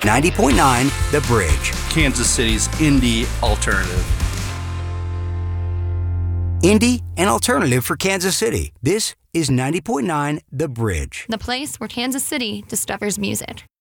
90.9 The Bridge. Kansas City's indie alternative. Indie and alternative for Kansas City. This is 90.9 The Bridge. The place where Kansas City discovers music.